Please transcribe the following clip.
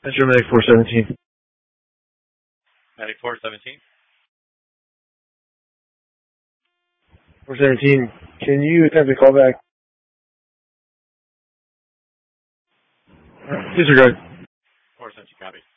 Metro Medic 417. Medic 417. 417, can you attempt a callback? Disregard. 417, copy.